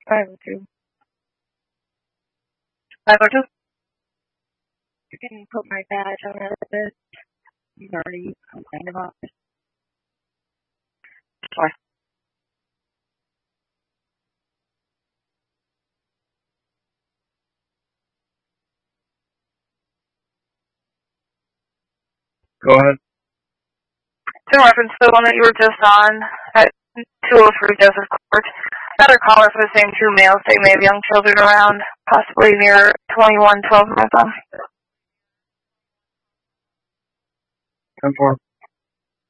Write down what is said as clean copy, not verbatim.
502. 502? You can put my badge on the list. You've already complained about this. Sorry. Go ahead. To reference the one that you were just on at 203 Joseph Court, another caller for the same two males. They may have young children around, possibly near 2112 North. 10-4.